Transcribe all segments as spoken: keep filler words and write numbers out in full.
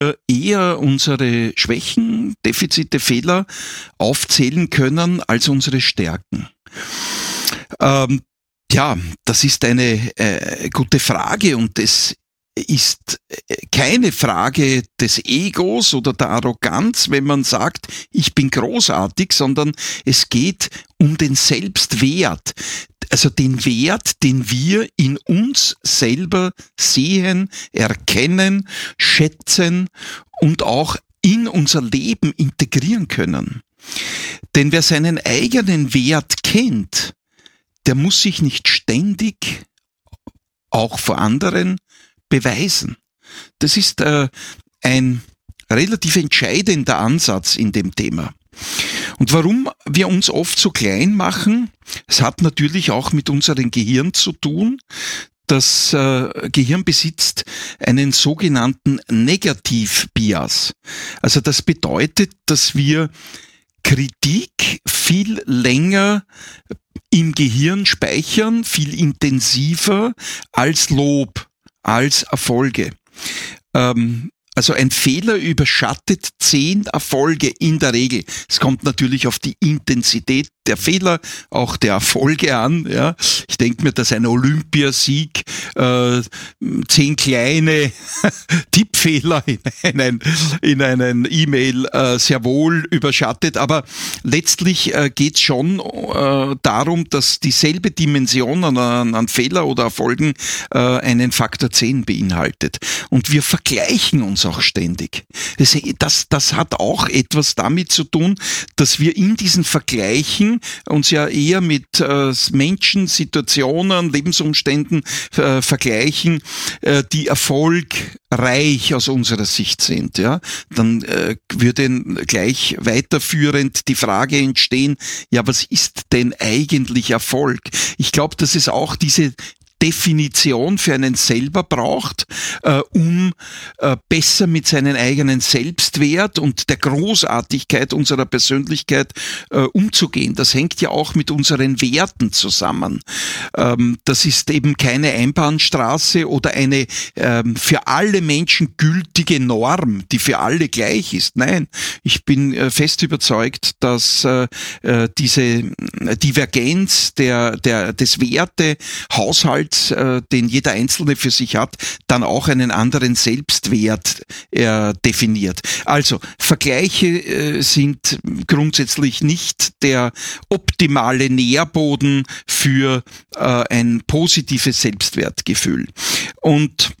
eher unsere Schwächen, Defizite, Fehler aufzählen können als unsere Stärken. Ähm, ja, das ist eine äh, gute Frage und es ist keine Frage des Egos oder der Arroganz, wenn man sagt, ich bin großartig, sondern es geht um den Selbstwert, also den Wert, den wir in uns selber sehen, erkennen, schätzen und auch in unser Leben integrieren können. Denn wer seinen eigenen Wert kennt, der muss sich nicht ständig, auch vor anderen, beweisen. Das ist äh, ein relativ entscheidender Ansatz in dem Thema. Und warum wir uns oft so klein machen, es hat natürlich auch mit unserem Gehirn zu tun. Das äh, Gehirn besitzt einen sogenannten Negativ-Bias. Also das bedeutet, dass wir Kritik viel länger im Gehirn speichern, viel intensiver als Lob, als Erfolge. Ähm, also ein Fehler überschattet zehn Erfolge in der Regel. Es kommt natürlich auf die Intensität der Fehler, auch der Erfolge an. Ja, ich denke mir, dass ein Olympiasieg äh, zehn kleine Tippfehler in einen in einen E-Mail äh, sehr wohl überschattet. Aber letztlich äh, geht es schon äh, darum, dass dieselbe Dimension an, an Fehler oder Erfolgen äh, einen Faktor zehn beinhaltet. Und wir vergleichen uns auch ständig. Das, das, das hat auch etwas damit zu tun, dass wir in diesen Vergleichen uns ja eher mit äh, Menschen, Situationen, Lebensumständen äh, vergleichen, äh, die erfolgreich aus unserer Sicht sind. Ja, dann äh, würde gleich weiterführend die Frage entstehen: Ja, was ist denn eigentlich Erfolg? Ich glaube, dass es auch diese Definition für einen selber braucht, äh, um äh, besser mit seinen eigenen Selbstwert und der Großartigkeit unserer Persönlichkeit äh, umzugehen. Das hängt ja auch mit unseren Werten zusammen. Ähm, das ist eben keine Einbahnstraße oder eine ähm, für alle Menschen gültige Norm, die für alle gleich ist. Nein, ich bin äh, fest überzeugt, dass äh, diese Divergenz der, der, des Wertehaushalts, den jeder Einzelne für sich hat, dann auch einen anderen Selbstwert äh, definiert. Also Vergleiche äh, sind grundsätzlich nicht der optimale Nährboden für äh, ein positives Selbstwertgefühl. Und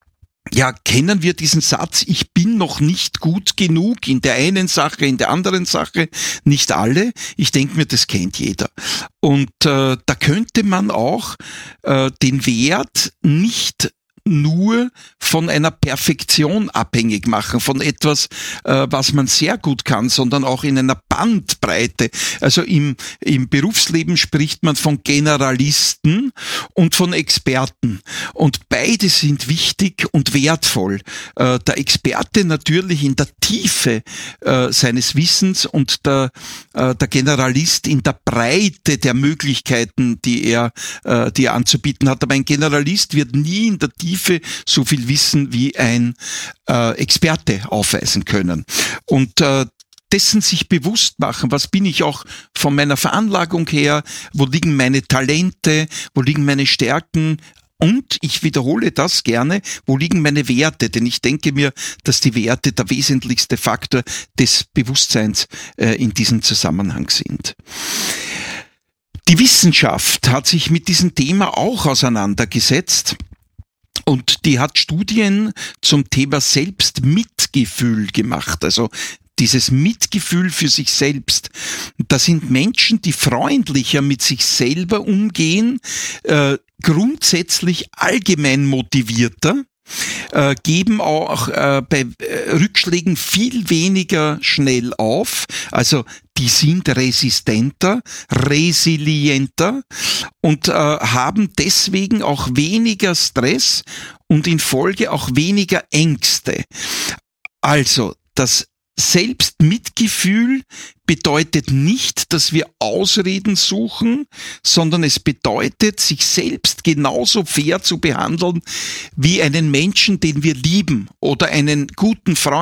ja, kennen wir diesen Satz, ich bin noch nicht gut genug in der einen Sache, in der anderen Sache? Nicht alle. Ich denke mir, das kennt jeder. Und äh, da könnte man auch äh, den Wert nicht nur von einer Perfektion abhängig machen, von etwas, äh, was man sehr gut kann, sondern auch in einer Bandbreite. Also im, im Berufsleben spricht man von Generalisten und von Experten. Und beide sind wichtig und wertvoll. Äh, der Experte natürlich in der Tiefe äh, seines Wissens und der, äh, der Generalist in der Breite der Möglichkeiten, die er, äh, die er anzubieten hat. Aber ein Generalist wird nie in der Tiefe so viel Wissen wie ein äh, Experte aufweisen können. Und äh, dessen sich bewusst machen, was bin ich auch von meiner Veranlagung her, wo liegen meine Talente, wo liegen meine Stärken, und ich wiederhole das gerne, wo liegen meine Werte? Denn ich denke mir, dass die Werte der wesentlichste Faktor des Bewusstseins äh, in diesem Zusammenhang sind. Die Wissenschaft hat sich mit diesem Thema auch auseinandergesetzt. Und die hat Studien zum Thema Selbstmitgefühl gemacht, also dieses Mitgefühl für sich selbst. Das sind Menschen, die freundlicher mit sich selber umgehen, äh, grundsätzlich allgemein motivierter, äh, geben auch äh, bei äh, Rückschlägen viel weniger schnell auf, also die sind resistenter, resilienter und äh, haben deswegen auch weniger Stress und in Folge auch weniger Ängste. Also das Selbstmitgefühl bedeutet nicht, dass wir Ausreden suchen, sondern es bedeutet, sich selbst genauso fair zu behandeln wie einen Menschen, den wir lieben oder einen guten Freund.